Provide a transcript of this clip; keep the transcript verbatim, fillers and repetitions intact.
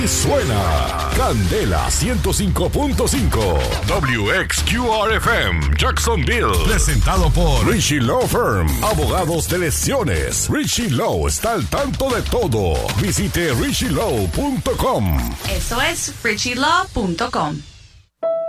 Suena Candela ciento cinco punto cinco W X Q R F M Jacksonville, presentado por Richie Law Firm, abogados de lesiones. Richie Law está al tanto de todo. Visite richie law punto com. Eso es richie law punto com.